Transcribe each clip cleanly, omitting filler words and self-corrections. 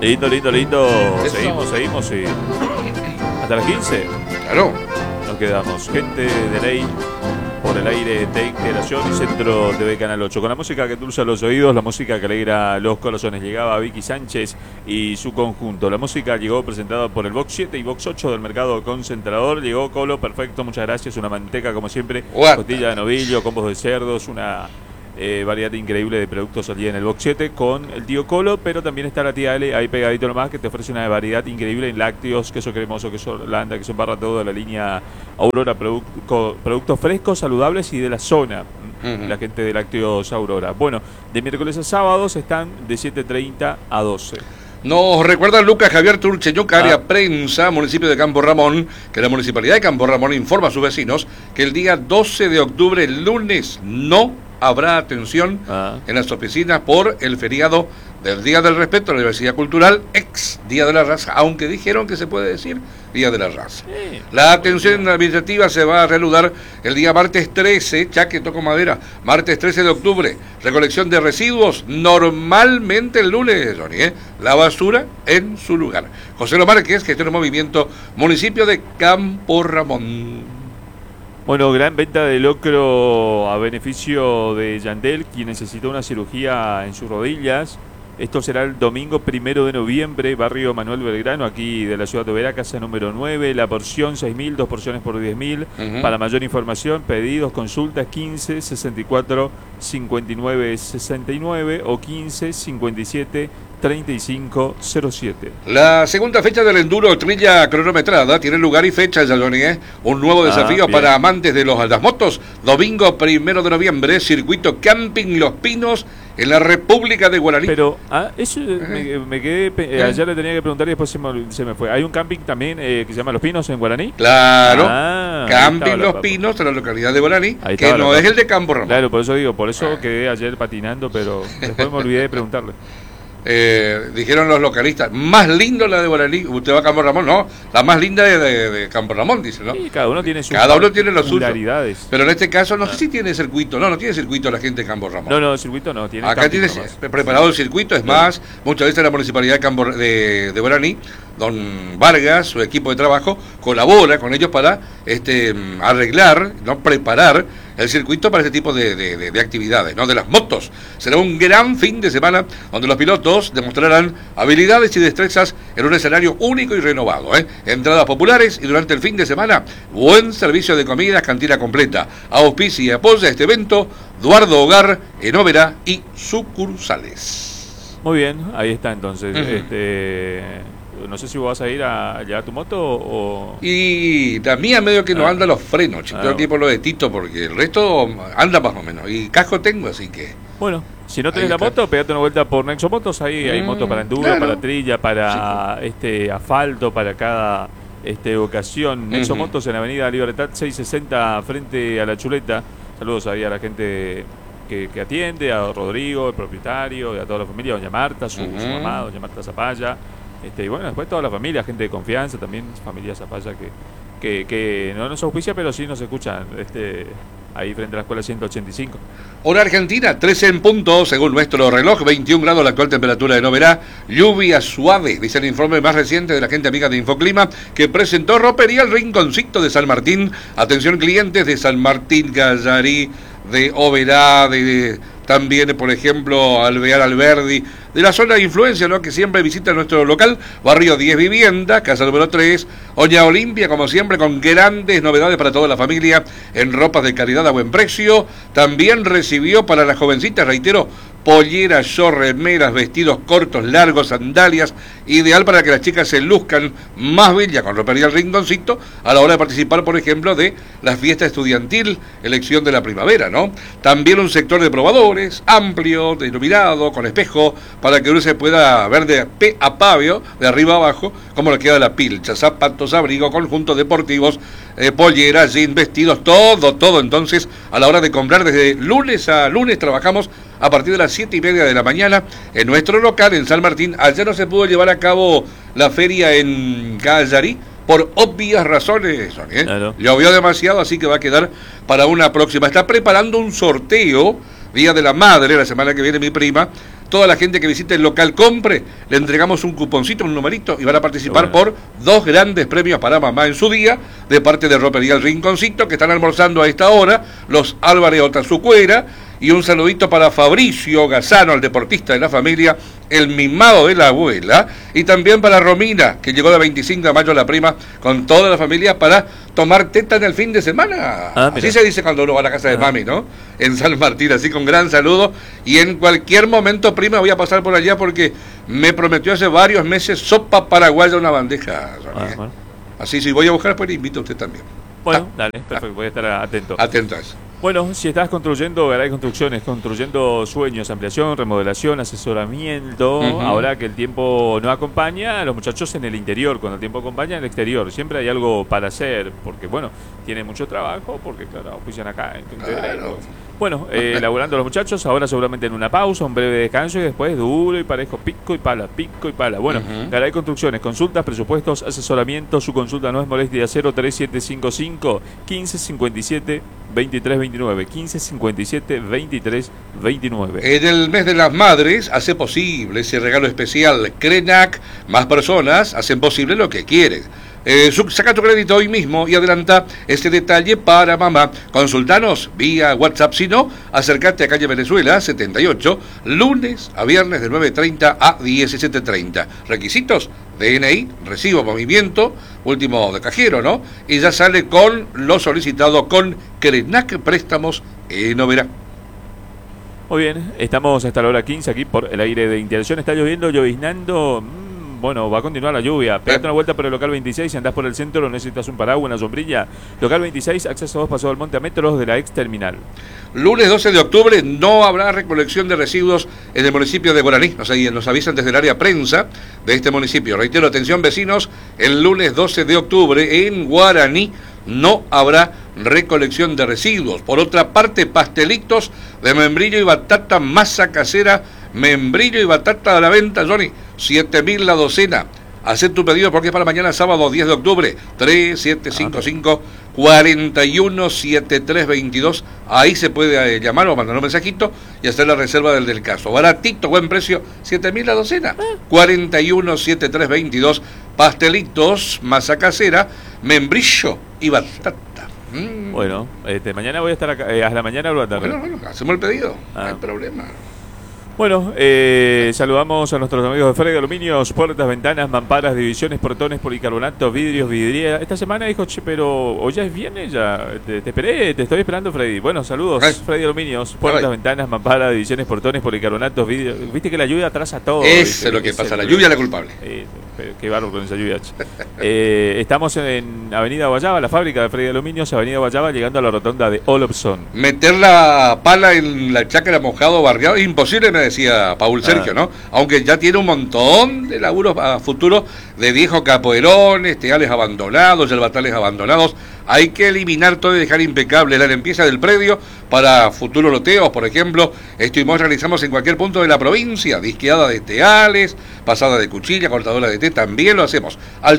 Lindo, lindo, lindo. Eso. Seguimos y hasta las 15 Claro. nos quedamos. Gente de ley por el aire de Integración y Centro TV Canal 8. Con la música que endulza los oídos, la música que alegra los corazones. Llegaba Vicky Sánchez y su conjunto. La música llegó presentada por el Box 7 y Box 8 del Mercado Concentrador. Llegó Colo, perfecto, muchas gracias. Una manteca como siempre, What? costilla de novillo, combos de cerdos, una variedad increíble de productos allí en el Box 7 con el tío Colo, pero también está la tía Ale ahí pegadito nomás, que te ofrece una variedad increíble en lácteos, queso cremoso, queso Holanda, queso en barra, todo de la línea Aurora, productos frescos, saludables y de la zona. La gente de Lácteos Aurora. Bueno, de miércoles a sábados están de 7:30 a 12. Nos recuerda Lucas Javier Turcheñuc, área prensa, municipio de Campo Ramón, que la municipalidad de Campo Ramón informa a sus vecinos que el día 12 de octubre, el lunes, no habrá atención en las oficinas por el feriado del Día del Respeto a la Diversidad Cultural, ex Día de la Raza, aunque dijeron que se puede decir Día de la Raza. La atención administrativa se va a reanudar el día martes 13, ya que toco madera, martes 13 de octubre, recolección de residuos, normalmente el lunes, Johnny, la basura en su lugar. José Lo Márquez, gestión de movimiento, municipio de Campo Ramón. Bueno, gran venta de locro a beneficio de Yandel, quien necesitó una cirugía en sus rodillas. Esto será el domingo 1 de noviembre, barrio Manuel Belgrano, aquí de la ciudad de Oberá, casa número 9. La porción 6.000, 2 porciones por 10.000. Para mayor información, pedidos, consultas 15 64 59 69 o 15 57 3507. La segunda fecha del enduro trilla cronometrada tiene lugar y fecha, Johnny, un nuevo desafío para amantes de las motos. Domingo 1 de noviembre, circuito Camping Los Pinos en la República de Guaraní. Pero eso me quedé, ayer le tenía que preguntar y después se me fue. ¿Hay un camping también que se llama Los Pinos en Guaraní? Claro, Camping Los Pinos en la localidad de Guaraní, que no es el de Campo Ramón. Claro, por eso digo, por eso quedé ayer patinando, pero después me olvidé de preguntarle. Dijeron los localistas, más lindo la de Guaraní, usted va a Campo Ramón, no, la más linda de Campo Ramón, dice, ¿no? Sí, cada uno tiene sus los suyos. Pero en este caso no sé si tiene circuito, no tiene circuito la gente de Campo Ramón. No, el circuito no, tiene. Acá tiene preparado el circuito, es más, muchas veces la municipalidad de Guaraní, don Vargas, su equipo de trabajo, colabora con ellos para arreglar, no preparar el circuito para este tipo de actividades, ¿no? De las motos. Será un gran fin de semana donde los pilotos demostrarán habilidades y destrezas en un escenario único y renovado, Entradas populares y durante el fin de semana, buen servicio de comidas, cantina completa. Auspicia y apoya este evento Eduardo Hogar en Oberá y sucursales. Muy bien, ahí está entonces. No sé si vos vas a ir a llevar tu moto o... Y la mía medio que no anda los frenos, todo el tiempo lo de Tito, porque el resto anda más o menos. Y casco tengo, así que... Bueno, si no tenés la moto, pegate una vuelta por Nexo Motos, ahí hay motos para enduro, para trilla, para asfalto, para cada ocasión. Nexo Motos en Avenida Libertad 660 frente a La Chuleta. Saludos ahí a la gente que atiende, a Rodrigo, el propietario, y a toda la familia, doña Marta, su mamá, doña Marta Zapalla. Y bueno, después toda la familia, gente de confianza, también familia Zapalla que no nos auspicia, pero sí nos escuchan ahí frente a la escuela 185. Hora Argentina, 13 en punto, según nuestro reloj, 21 grados la actual temperatura de Oberá, lluvia suave, dice el informe más reciente de la gente amiga de Infoclima, que presentó Ropería El Rinconcito de San Martín. Atención clientes de San Martín, Gallarí, de Oberá, también, por ejemplo, Alvear Alberdi, de la zona de influencia, ¿no? Que siempre visita nuestro local, barrio 10 Vivienda, casa número 3, Oña Olimpia, como siempre, con grandes novedades para toda la familia, en ropas de calidad a buen precio. También recibió para las jovencitas, reitero, polleras, short, remeras, vestidos cortos, largos, sandalias, ideal para que las chicas se luzcan más bella con Ropería El Rinconcito a la hora de participar, por ejemplo, de la fiesta estudiantil, elección de la primavera, ¿no? También un sector de probadores, amplio, iluminado, con espejo, para que uno se pueda ver de pe a pavio, de arriba a abajo, cómo le queda la pilcha, zapatos, abrigo, conjuntos deportivos, polleras, jeans, vestidos, todo. Entonces, a la hora de comprar, desde lunes a lunes trabajamos a partir de las 7:30 de la mañana en nuestro local en San Martín. Ayer no se pudo llevar a cabo la feria en Gallarí por obvias razones, Claro. Llovió demasiado, así que va a quedar para una próxima. Está preparando un sorteo, Día de la Madre, la semana que viene mi prima, Toda la gente que visite el local compre, le entregamos un cuponcito, un numerito, y van a participar por 2 grandes premios para mamá en su día, de parte de Ropería El Rinconcito, que están almorzando a esta hora, los Álvarez Otazucuera, y un saludito para Fabricio Gazano, el deportista de la familia, el mimado de la abuela, y también para Romina, que llegó de 25 de mayo a la prima con toda la familia para tomar teta en el fin de semana. Así se dice cuando uno va a la casa de mami, ¿no? En San Martín, así con gran saludo. Y en cualquier momento, prima, voy a pasar por allá porque me prometió hace varios meses sopa paraguaya, una bandeja. Bueno. Así, si voy a buscar, pues le invito a usted también. Bueno, dale, perfecto, voy a estar atento. Atento a eso. Bueno, si estás construyendo Garay Construcciones, construyendo sueños, ampliación, remodelación, asesoramiento, ahora que el tiempo no acompaña, a los muchachos en el interior, cuando el tiempo acompaña en el exterior, siempre hay algo para hacer, porque bueno, tienen mucho trabajo, porque claro, auspician acá. Claro. Bueno, laburando los muchachos, ahora seguramente en una pausa, un breve descanso y después duro y parejo, pico y pala, pico y pala. Bueno, Garay Construcciones, consultas, presupuestos, asesoramiento, su consulta no es molestia, 03755 1557 2329, 1557 2329. En el mes de las madres hace posible ese regalo especial. Crenac, más personas hacen posible lo que quieren. Saca tu crédito hoy mismo y adelanta este detalle para mamá. Consultanos vía WhatsApp, si no, acércate a calle Venezuela 78, lunes a viernes de 9:30 a 17:30. Requisitos: DNI, recibo, movimiento, último de cajero, ¿no? Y ya sale con lo solicitado con Crenac Préstamos en Oberá. Muy bien, estamos hasta la hora 15 aquí por el aire de Interacción. Está lloviendo, lloviznando. Bueno, va a continuar la lluvia. Pégate una vuelta por el local 26. Si andás por el centro, necesitas un paraguas, una sombrilla. Local 26, acceso 2, Paso del Monte, a metros de la ex terminal. Lunes 12 de octubre no habrá recolección de residuos en el municipio de Guaraní. Nos avisan desde el área prensa de este municipio. Reitero, atención vecinos, el lunes 12 de octubre en Guaraní no habrá recolección de residuos. Por otra parte, pastelitos de membrillo y batata, masa casera, membrillo y batata a la venta, Johnny, 7.000 la docena. Haced tu pedido porque es para mañana sábado 10 de octubre, 3755-417322. Ahí se puede llamar o mandar un mensajito y hacer la reserva del caso. Baratito, buen precio, 7.000 la docena, 417322. Pastelitos, masa casera, membrillo y batata. Bueno, mañana voy a estar acá, a la mañana o a la tarde. Bueno, hacemos el pedido, no hay problema. Bueno, saludamos a nuestros amigos de Freddy Aluminios, puertas, ventanas, mamparas, divisiones, portones, policarbonato, vidrios, vidriera. Esta semana dijo, che, pero hoy ya es viernes, ya te esperé, te estoy esperando, Freddy. Bueno, saludos, Freddy Aluminios, puertas, ventanas, mamparas, divisiones, portones, policarbonatos, vidrios. Viste que la lluvia atrasa todo. Eso es lo que pasa, la lluvia es la culpable. Qué bárbaro con esa lluvia. Estamos en Avenida Guayaba, la fábrica de Freddy Aluminios, Avenida Guayaba, llegando a la rotonda de Olofsson. Meter la pala en la chácara mojado, barriado, es imposible, me decía Paul Sergio, ¿no? Aunque ya tiene un montón de laburos a futuro de viejos capoerones, teales abandonados, yerbatales abandonados. Hay que eliminar todo y dejar impecable la limpieza del predio para futuros loteos, por ejemplo. Esto y más realizamos en cualquier punto de la provincia. Disqueada de teales, pasada de cuchilla, cortadora de té, también lo hacemos. Al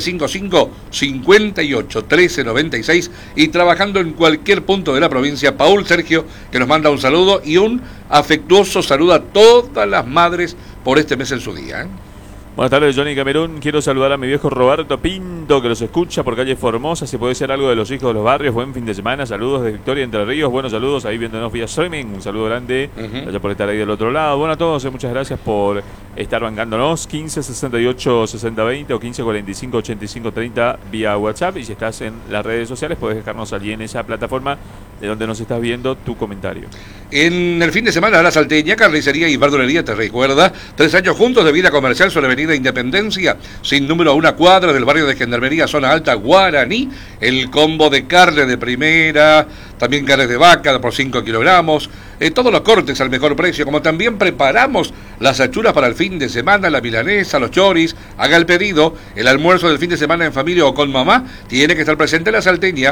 3755-581396 y trabajando en cualquier punto de la provincia. Paul Sergio, que nos manda un saludo y un afectuoso saludo a todas las madres por este mes en su día. Buenas tardes, Johnny Camerún. Quiero saludar a mi viejo Roberto Pinto, que los escucha por calle Formosa. Si puede ser algo de los hijos de los barrios. Buen fin de semana. Saludos de Victoria, Entre Ríos. Buenos saludos ahí viéndonos vía streaming. Un saludo grande. Gracias por estar ahí del otro lado. Bueno, a todos, muchas gracias por estar bancándonos. 15 68 60 20 o 15 45 85 30 vía WhatsApp. Y si estás en las redes sociales, puedes dejarnos allí en esa plataforma de donde nos estás viendo tu comentario. En el fin de semana, la Salteña, Carnicería y Verdulería te recuerda 3 años juntos de vida comercial sobre Avenida Independencia, sin número a una cuadra del barrio de Gendarmería, zona alta, Guaraní. El combo de carne de primera, también carne de vaca por 5 kilogramos, todos los cortes al mejor precio, como también preparamos las achuras para el fin de semana, la milanesa, los choris. Haga el pedido, el almuerzo del fin de semana en familia o con mamá, tiene que estar presente en la Salteña,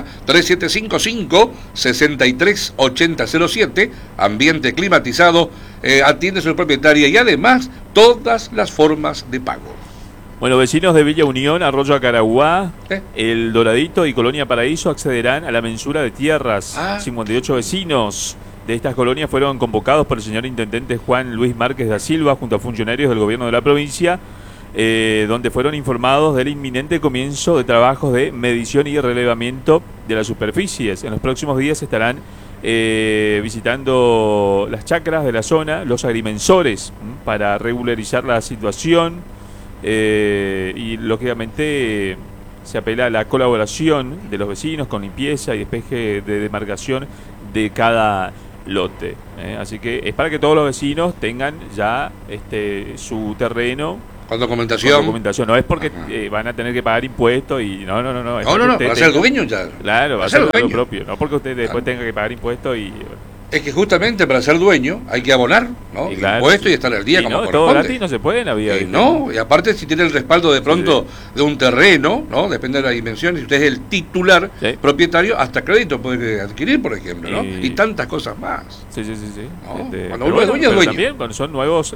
3755-638007, ambiente climatizado, atiende su propietaria y además todas las formas de pago. Bueno, vecinos de Villa Unión, Arroyo Acaraguá, El Doradito y Colonia Paraíso accederán a la mensura de tierras. 58 vecinos de estas colonias fueron convocados por el señor intendente Juan Luis Márquez da Silva junto a funcionarios del gobierno de la provincia, donde fueron informados del inminente comienzo de trabajos de medición y relevamiento de las superficies. En los próximos días estarán visitando las chacras de la zona, los agrimensores, para regularizar la situación, y lógicamente se apela a la colaboración de los vecinos con limpieza y despeje de demarcación de cada lote. Así que es para que todos los vecinos tengan ya su terreno con documentación. No es porque van a tener que pagar impuestos y no. No, para ser dueño ya. Claro, va a ser algo propio. No porque usted después tenga que pagar impuestos y... Es que justamente para ser dueño hay que abonar, ¿no? Impuestos y estar al día como corresponde. Todo gratis no se puede en la vida. No, y aparte si tiene el respaldo de pronto de un terreno, ¿no? Depende de la dimensión, si usted es el titular, propietario, hasta crédito puede adquirir, por ejemplo, ¿no? Y tantas cosas más. Sí. ¿No? Cuando uno es dueño, es dueño. También cuando son nuevos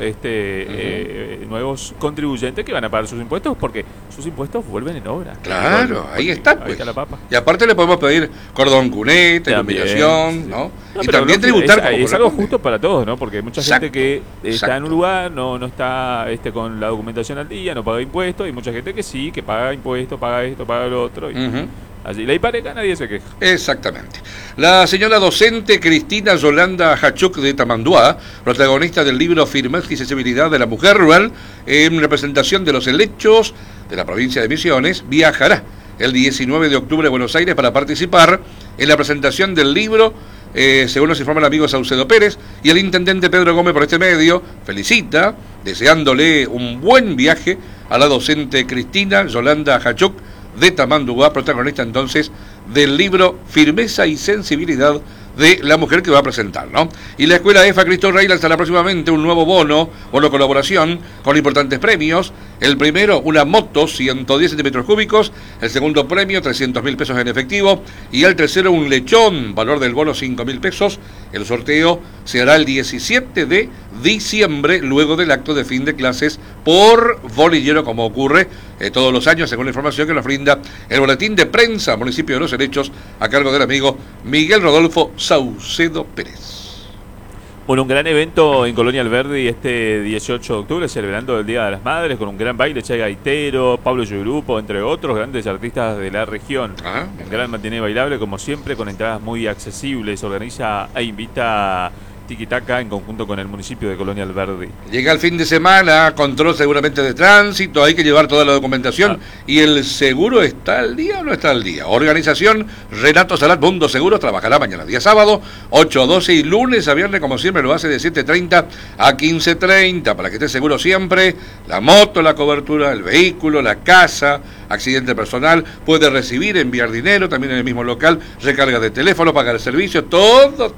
nuevos contribuyentes que van a pagar sus impuestos, porque sus impuestos vuelven en obra. Claro, ahí está, pues. Ahí está la papa. Y aparte le podemos pedir cordón cuneta, iluminación, ¿no? Y también tributar es algo justo para todos, ¿no? Porque hay mucha gente que está en un lugar, no está con la documentación al día, no paga impuestos, y mucha gente que sí, que paga impuestos, paga esto, paga lo otro. Y allí la hipareca nadie se queja. Exactamente. La señora docente Cristina Yolanda Hachuk de Tamanduá, protagonista del libro Firmeza y Sensibilidad de la Mujer Rural, en representación de los helechos de la provincia de Misiones, viajará el 19 de octubre a Buenos Aires para participar en la presentación del libro. Según nos informa el amigo Saucedo Pérez, y el intendente Pedro Gómez por este medio felicita, deseándole un buen viaje a la docente Cristina Yolanda Hachuk de Tamanduá, protagonista entonces del libro Firmeza y Sensibilidad de la Mujer, que va a presentar, ¿no? Y la escuela EFA Cristo Rey lanzará próximamente un nuevo bono colaboración con importantes premios. El primero, una moto 110 centímetros cúbicos. El segundo premio, 300.000 pesos en efectivo. Y el tercero, un lechón, valor del bono 5.000 pesos. El sorteo se hará el 17 de diciembre, luego del acto de fin de clases por bolillero, como ocurre todos los años, según la información que nos brinda el boletín de prensa Municipio de Los Helechos, a cargo del amigo Miguel Rodolfo Saucedo Pérez. Bueno, un gran evento en Colonia Alberdi este 18 de octubre, celebrando el Día de las Madres, con un gran baile, Che Gaitero, Pablo Yugrupo, entre otros grandes artistas de la región. Un gran matiné bailable, como siempre, con entradas muy accesibles. Organiza e invita Tiquitaca en conjunto con el municipio de Colonia Alberdi. Llega el fin de semana, control seguramente de tránsito, hay que llevar toda la documentación. ¿Y el seguro está al día o no está al día? Organización Renato Salat Mundo Seguro trabajará mañana día sábado 8 a 12 y lunes a viernes, como siempre lo hace, de 7:30 a 15:30, para que esté seguro siempre. La moto, la cobertura, el vehículo, la casa, accidente personal, puede recibir, enviar dinero, también en el mismo local, recarga de teléfono, pagar el servicio, todo,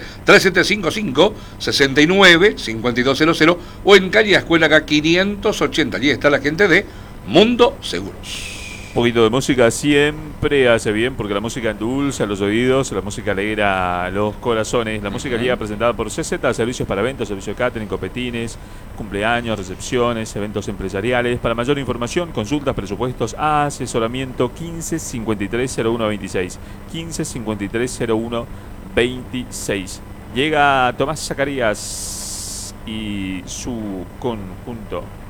3755-69-5200 o en calle Escuela 580. Allí está la gente de Mundo Seguros. Un poquito de música siempre hace bien, porque la música endulza los oídos, la música alegra los corazones. La música llega presentada por CZ, servicios para eventos, servicio de catering, copetines, cumpleaños, recepciones, eventos empresariales. Para mayor información, consultas, presupuestos, asesoramiento, 15 53 01 26. 15 53 01 26. Llega Tomás Zacarías y su conjunto.